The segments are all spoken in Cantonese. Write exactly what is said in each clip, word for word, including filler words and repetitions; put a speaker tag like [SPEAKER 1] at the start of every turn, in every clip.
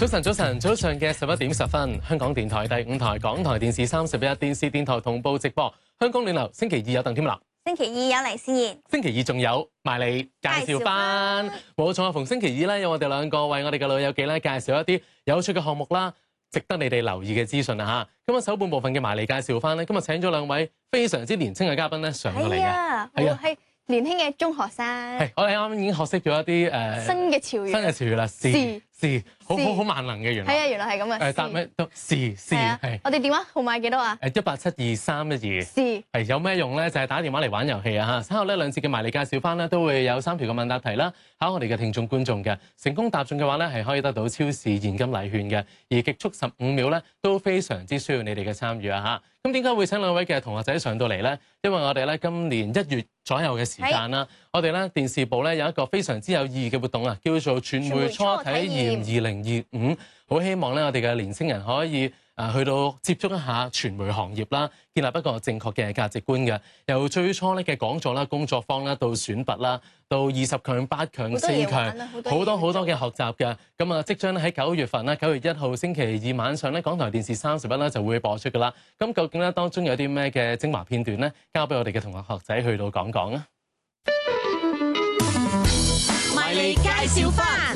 [SPEAKER 1] 早晨，早晨，早上嘅十一點十分，香港電台第五台、港台電視三十一電視電台同步直播。香港暖流星期二有鄧添立，
[SPEAKER 2] 星期二有黎思妍，
[SPEAKER 1] 星期二仲有埋嚟介紹翻。冇錯，逢星期二咧，有我哋兩個為我哋嘅老友記咧介紹一啲有趣嘅項目啦，值得你哋留意嘅資訊啊嚇。今日首半部分嘅埋嚟介紹翻咧，今日請咗兩位非常之年輕嘅嘉賓咧上到嚟嘅，
[SPEAKER 2] 係啊，係年輕嘅中學生。
[SPEAKER 1] 係，我哋啱啱已經學識咗一啲誒、呃、
[SPEAKER 2] 新嘅潮語，新
[SPEAKER 1] 嘅潮語啦，是是，好好好萬能嘅原來。
[SPEAKER 2] 係啊，原來係咁啊。
[SPEAKER 1] 誒答咩都是是係。
[SPEAKER 2] 我哋電話號碼幾多啊？
[SPEAKER 1] 誒一八七二三一二。
[SPEAKER 2] 是。係
[SPEAKER 1] 有咩用咧？就係、是、打電話嚟玩遊戲啊嚇！稍後呢兩節嘅埋嚟介紹翻咧，都會有三條嘅問答題啦，考我哋嘅聽眾觀眾嘅。成功答中嘅話咧，係可以得到超市現金禮券嘅。而極速十五秒咧，都非常之需要你哋嘅參與啊嚇！咁點解會請兩位嘅同學仔上到嚟咧？因為我哋咧今年一月左右嘅時間啦，我哋咧電視部咧有一個非常之有意義嘅活動啊，叫做傳媒初體驗二零二五。好希望咧，我哋嘅年輕人可以啊去到接觸一下傳媒行業啦，建立一個正確嘅價值觀嘅。由最初咧嘅講座啦、工作坊啦，到選拔啦，到二十強、八強、四強，好多好多嘅學習嘅。咁啊，即將咧喺九月份啦，九月一號星期二晚上咧，港台電視三十一咧就會播出噶啦。咁究竟咧當中有啲咩嘅精華片段咧，交俾我哋嘅同學學仔去到講講啊！
[SPEAKER 2] 埋嚟介紹翻。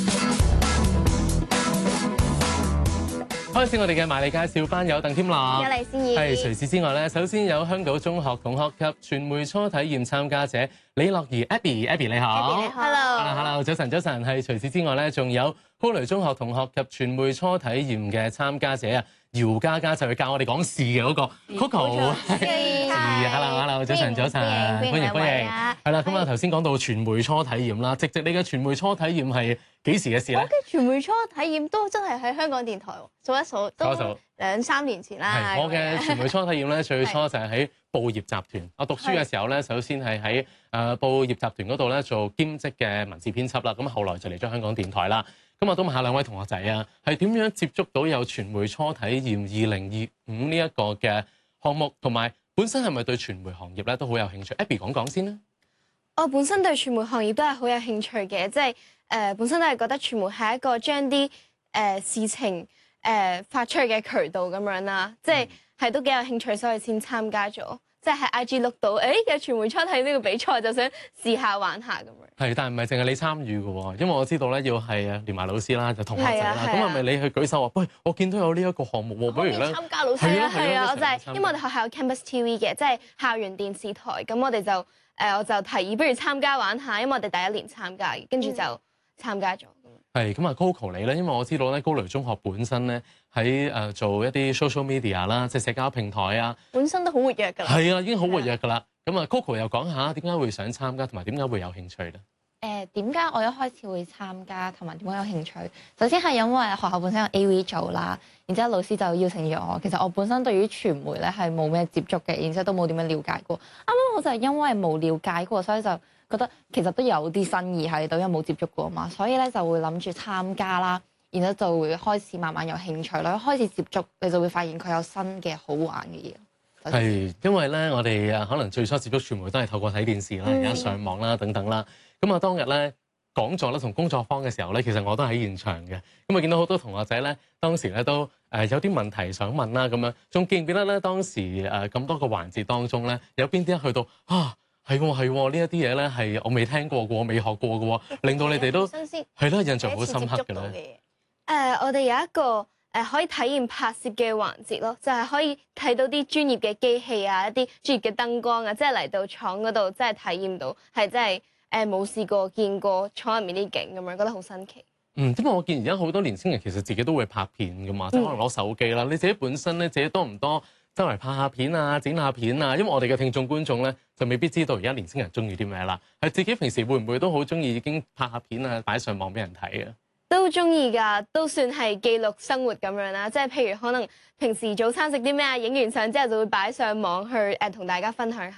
[SPEAKER 1] 開始我哋嘅埋嚟介紹班有鄧添立，
[SPEAKER 2] 有黎思妍。
[SPEAKER 1] 係除此之外咧，首先有香島中學同學及傳媒初體驗參加者李樂儀 Abby，Abby 你好。
[SPEAKER 2] 你好。Hello。
[SPEAKER 1] Hello， 早晨，早晨。係除此之外咧，仲有高雷中學同學及傳媒初體驗嘅參加者啊，姚嘉嘉就係教我哋講事嘅嗰個 Coco。係。Hello，Hello， 早晨，早晨。歡迎歡迎。係啦，咁啊頭先講到傳媒初體驗啦，直直你嘅傳媒初體驗係幾時嘅事咧？
[SPEAKER 2] 我嘅傳媒初體驗都真係喺香港電台數一數，都兩三年前啦。
[SPEAKER 1] 我嘅傳媒初體驗咧，最初就係喺報業集團。我讀書嘅時候咧，首先係喺誒報業集團嗰度咧做兼職嘅文字編輯啦。咁後來就嚟咗香港電台啦。咁我都問下兩位同學仔啊，係點樣接觸到有傳媒初體驗二零二五呢一個嘅項目，同埋本身係咪對傳媒行業咧都好有興趣 ？Abby 講講先啦。
[SPEAKER 2] 我本身對傳媒行業都係好有興趣嘅，即係誒本身都係覺得傳媒係一個將啲誒、呃、事情誒、呃、發出去嘅渠道咁樣啦，即係係都幾有興趣，所以先參加咗。即係喺 I G 碌到，誒有傳媒初體驗呢個比賽，就想試下玩下咁樣。係，
[SPEAKER 1] 但係唔係淨係你參與嘅喎，因為我知道咧要係誒連埋老師啦，就同學仔啦。咁係咪你去舉手話，喂，我見到有呢一個項目喎，不如咧
[SPEAKER 2] 參加老師？係啊係啊，我就係、是、因為我哋學校有 Campus T V 嘅，即係校園電視台。咁我哋就誒、呃、我就提議，不如參加玩下，因為我哋第一年參加，跟住就參加咗。
[SPEAKER 1] 係咁啊 Coco 你咧，因為我知道咧高雷中學本身咧喺誒做一啲 social media 啦，即係社交平台啊，
[SPEAKER 2] 本身都好活躍㗎啦。
[SPEAKER 1] 係啊，已經好活躍㗎啦。咁啊 Coco 又講下點解會想參加，同埋點解會有興趣咧？
[SPEAKER 3] 誒點解我一開始會參加，同埋點解有興趣？首先係因為學校本身有 A V 組啦，然之後老師就邀請咗我。其實我本身對於傳媒咧係冇咩接觸嘅，然之後都冇點樣了解過。啱啱我就係因為冇了解過，所以就覺得其實都有啲新意喺度，因為冇接觸過嘛，所以咧就會諗住參加啦。然之後就會開始慢慢有興趣啦，開始接觸你就會發現佢有新嘅好玩嘅嘢。
[SPEAKER 1] 係因為咧，我哋啊可能最初接觸傳媒都係透過睇電視啦，而家上網啦等等啦。咁啊當日咧講座啦同工作坊嘅時候咧，其實我都喺現場嘅。咁啊見到好多同學仔咧，當時咧都誒有啲問題想問啦，咁樣仲記唔記得咧當時誒咁多個環節當中咧，有邊啲一去到啊？係喎係喎，呢一啲嘢咧係我未聽過嘅，未學過嘅喎，令到你哋都係啦，印象好深刻嘅咧。
[SPEAKER 2] 誒、呃，我哋有一個誒、呃、可以體驗拍攝嘅環節咯，就係、是、可以睇到啲專業嘅機器啊，一啲專業嘅燈光啊，即係嚟到廠嗰度，即係體驗到係真係誒冇試過見過廠入面啲景咁樣，覺得好新奇。
[SPEAKER 1] 嗯，因為我見而家好多年輕人其實自己都會拍片噶嘛，即係可能攞手機啦。你自己本身咧，自己多唔多周圍拍下片啊、剪下片啊？因為我哋嘅聽眾觀眾咧，就未必知道而家年輕人中意啲咩啦。係自己平時會唔會都好中意已經拍下片啊，擺上網俾人睇啊？
[SPEAKER 2] 都中意㗎，都算係記錄生活咁樣啦。即係譬如可能平時早餐食啲咩啊，影完相之後就會擺上網去誒同大家分享下。